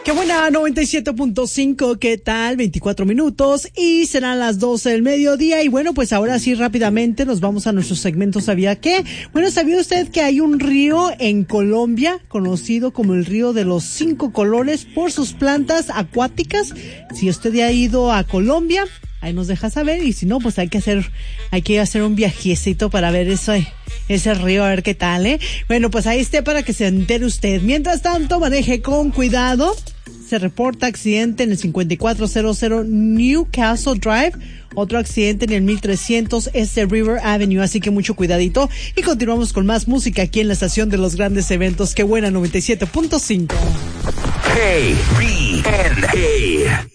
Qué buena, 97.5, ¿qué tal? 24 minutos y serán las 12 del mediodía. Y bueno, pues ahora sí rápidamente nos vamos a nuestro segmento ¿Sabía qué? Bueno, ¿sabía usted que hay un río en Colombia conocido como el río de los 5 colores por sus plantas acuáticas? Si usted ya ha ido a Colombia, ahí nos deja saber, y si no, pues hay que hacer un viajecito para ver ese río, a ver qué tal, ¿eh? Bueno, pues ahí esté para que se entere usted. Mientras tanto, maneje con cuidado. Se reporta accidente en el 5400 Newcastle Drive. Otro accidente en el 1300 River Avenue. Así que mucho cuidadito. Y continuamos con más música aquí en la estación de los grandes eventos. Qué buena, 97.5. Hey, B, N, A.